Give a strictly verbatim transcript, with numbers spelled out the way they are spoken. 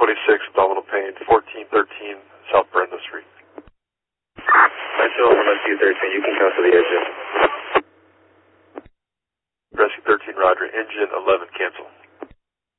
twenty-six, abdominal pain, fourteen thirteen South Brenda Street. Rescue eleven, Rescue thirteen, you can come to the engine. Rescue thirteen, roger. Engine eleven, cancel.